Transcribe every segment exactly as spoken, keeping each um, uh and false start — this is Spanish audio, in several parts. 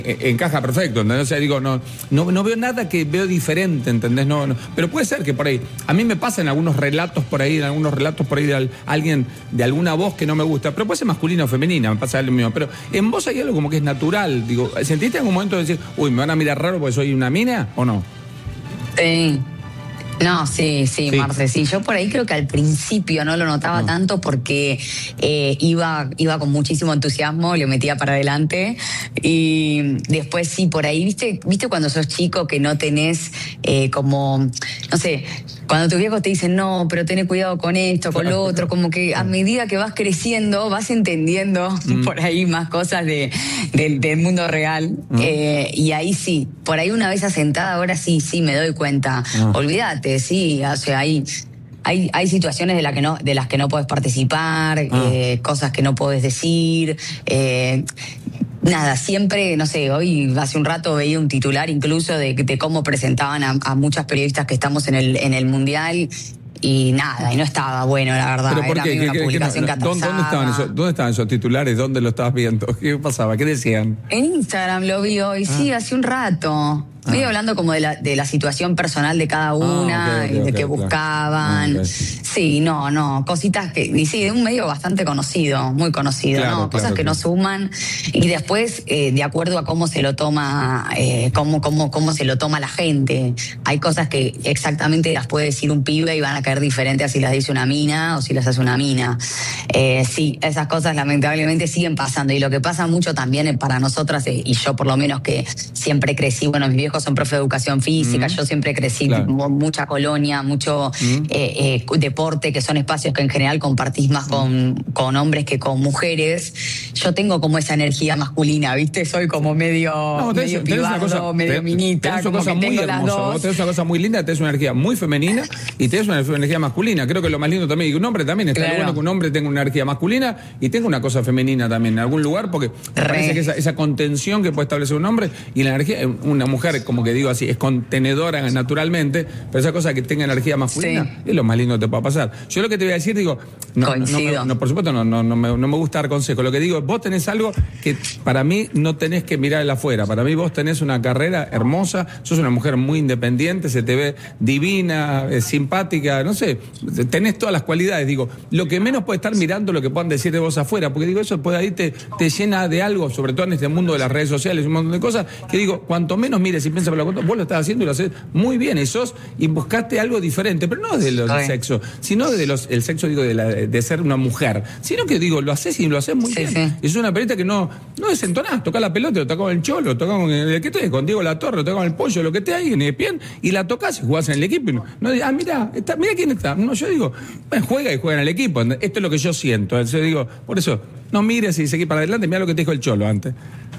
encaja perfecto, ¿entendés? O sea, digo, no, no, no veo nada que veo diferente, ¿entendés? No, no, pero puede ser que por ahí, a mí me pasa en algunos relatos por ahí, en algunos relatos por ahí de al, alguien, de alguna voz que no me gusta, pero puede ser masculina o femenina, me pasa lo mismo, pero en vos hay algo como que es natural, digo, ¿sentiste en algún momento de decir, uy, me van a mirar raro porque soy una mina, o no? Sí. No, sí, sí, sí, Marce, sí. Yo por ahí creo que al principio no lo notaba no. tanto porque eh, iba, iba con muchísimo entusiasmo, le metía para adelante y después sí, por ahí, ¿viste, viste cuando sos chico que no tenés eh, como, no sé, cuando tus viejos te dicen, no, pero ten cuidado con esto, con lo otro, como que a medida que vas creciendo vas entendiendo mm. por ahí más cosas de, de, del mundo real mm. eh, y ahí sí, por ahí una vez asentada, ahora sí, sí me doy cuenta, mm. olvídate. Sí, o sea, hay, hay, hay situaciones de, la que no, de las que no puedes participar, ah. eh, cosas que no puedes decir. Eh, nada, siempre, no sé, hoy hace un rato veía un titular incluso de, de cómo presentaban a, a muchas periodistas que estamos en el, en el Mundial. Y nada, y no estaba bueno, la verdad. ¿Pero por Era qué? una ¿Qué, publicación qué, no, ¿dónde, ¿dónde, estaban esos, ¿Dónde estaban esos titulares? ¿Dónde lo estabas viendo? ¿Qué pasaba? ¿Qué decían? En Instagram lo vi hoy, ah. sí, hace un rato. Medio ah. hablando como de la, de la situación personal de cada una, ah, okay, okay, y de okay, qué buscaban. Claro. Okay. Sí, no, no, cositas que, y sí, de un medio bastante conocido, muy conocido, claro, ¿no? Cosas claro, que claro. no suman. Y después, eh, de acuerdo a cómo se lo toma, eh, cómo, cómo, cómo se lo toma la gente. Hay cosas que exactamente las puede decir un pibe y van a caer diferentes a si las dice una mina o si las hace una mina. Eh, sí, esas cosas lamentablemente siguen pasando. Y lo que pasa mucho también para nosotras, eh, y yo por lo menos que siempre crecí, bueno, mis viejos son profe de educación física, mm. yo siempre crecí claro. mucha colonia, mucho mm. eh, eh, deporte, que son espacios que en general compartís más mm. con, con hombres que con mujeres. Yo tengo como esa energía masculina, ¿viste? Soy como medio, no, tenés, medio tenés pibardo, cosa, medio tenés, minita, tenés una como cosa que muy tengo hermosa, las dos. Vos tenés una cosa muy linda, tenés una energía muy femenina y tenés una energía masculina. Creo que lo más lindo también, y un hombre también, está claro. bueno que un hombre tenga una energía masculina y tenga una cosa femenina también en algún lugar, porque me parece que esa, esa contención que puede establecer un hombre y la energía, una mujer, como que digo así, es contenedora naturalmente, pero esa cosa que tenga energía masculina sí. es lo más lindo que te pueda pasar. Yo lo que te voy a decir, digo, no, no, no, no por supuesto no, no, no, me, no me gusta dar consejo. Lo que digo, vos tenés algo que para mí no tenés que mirar el afuera. Para mí vos tenés una carrera hermosa, sos una mujer muy independiente, se te ve divina, eh, simpática, no sé, tenés todas las cualidades. Digo, lo que menos puede estar mirando lo que puedan decir de vos afuera, porque digo, eso puede ahí te, te llena de algo, sobre todo en este mundo de las redes sociales, un montón de cosas, que digo, cuanto menos mires y piensas, vos lo estás haciendo y lo haces muy bien, y sos, y buscaste algo diferente, pero no de lo del sexo, sino de los, el sexo, digo, de, la, de ser una mujer, sino que digo, lo haces y lo haces muy sí, bien. Sí. Es una pelota que no, no desentonás, tocás la pelota, lo tocás con el cholo, tocás con el que esté, con Diego La Torre, lo tocás con el pollo, lo que esté ahí en el pie, y la tocás y jugás en el equipo. Y no, no ah, mira, está, mira quién está. No, yo digo, bueno, juega y juega en el equipo. Esto es lo que yo siento. Yo digo, por eso, no mires y seguí para adelante, mira lo que te dijo el cholo antes.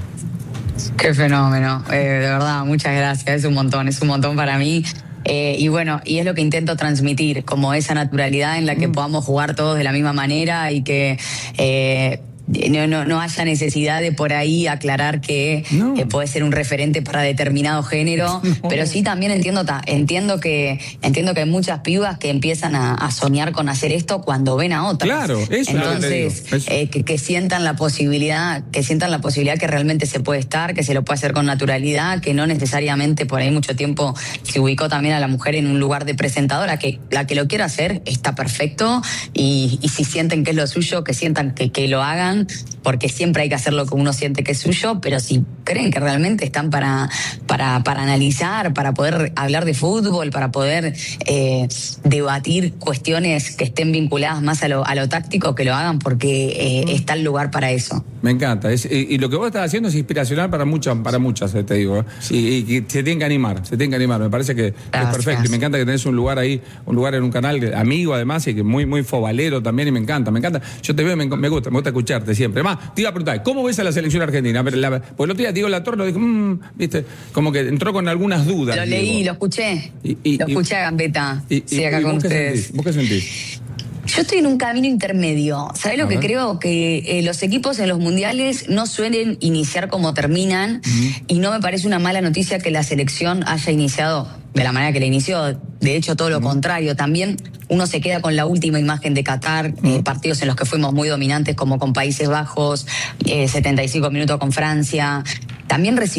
Qué fenómeno, eh, de verdad, muchas gracias, es un montón, es un montón para mí. Eh, y bueno, y es lo que intento transmitir, como esa naturalidad en la que mm. podamos jugar todos de la misma manera y que eh, no, no, no haya necesidad de por ahí aclarar que no. eh, puede ser un referente para determinado género, no. pero sí también entiendo ta, entiendo que entiendo que hay muchas pibas que empiezan a, a soñar con hacer esto cuando ven a otras. Claro, eso entonces es eh, que, que sientan la posibilidad, que sientan la posibilidad que realmente se puede estar, que se lo puede hacer con naturalidad, que no necesariamente por ahí mucho tiempo se ubicó también a la mujer en un lugar de presentadora, que la que lo quiera hacer está perfecto y, y si sienten que es lo suyo, que sientan que, que lo hagan, porque siempre hay que hacer lo que uno siente que es suyo, pero si creen que realmente están para, para, para analizar, para poder hablar de fútbol, para poder eh, debatir cuestiones que estén vinculadas más a lo, a lo táctico, que lo hagan, porque eh, está el lugar para eso. Me encanta. Es, y, y lo que vos estás haciendo es inspiracional para muchas, para muchas, te digo. ¿eh? Y, y, y se tienen que animar, se tienen que animar. Me parece que gracias. Es perfecto. Y me encanta que tenés un lugar ahí, un lugar en un canal amigo además, y que muy, muy fobalero también, y me encanta, me encanta. Yo te veo, me, me gusta, me gusta escucharte siempre. Más, te iba a preguntar, ¿cómo ves a la selección argentina? Pues el otro día Diego La Torre lo dijo, mmm, viste, como que entró con algunas dudas. Lo leí, Diego. lo escuché. Y, y, lo escuché a Gambetta. Y, sí, acá y, con ¿vos ustedes. Qué sentís? ¿Vos qué sentís? Yo estoy en un camino intermedio. ¿Sabés lo a que ver. creo? Que eh, los equipos en los mundiales no suelen iniciar como terminan, uh-huh. y no me parece una mala noticia que la selección haya iniciado de la manera que la inició. De hecho, todo lo uh-huh. contrario. También uno se queda con la última imagen de Qatar, uh-huh. eh, partidos en los que fuimos muy dominantes, como con Países Bajos, eh, setenta y cinco minutos con Francia. También recibimos